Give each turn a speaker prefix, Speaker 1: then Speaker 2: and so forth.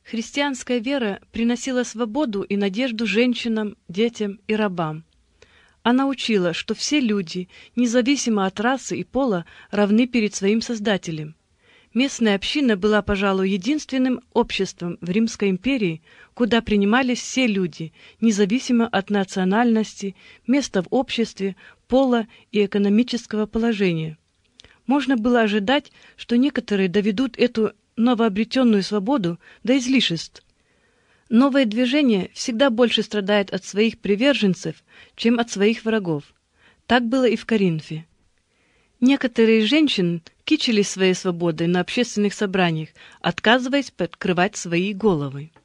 Speaker 1: Христианская вера приносила свободу и надежду женщинам, детям и рабам. Она учила, что все люди, независимо от расы и пола, равны перед своим Создателем. Местная община была, пожалуй, единственным обществом в Римской империи, куда принимались все люди, независимо от национальности, места в обществе, пола и экономического положения. Можно было ожидать, что некоторые доведут эту новообретенную свободу до излишеств. Новое движение всегда больше страдает от своих приверженцев, чем от своих врагов. Так было и в Коринфе. Некоторые женщины кичились своей свободой на общественных собраниях, отказываясь подкрывать свои головы.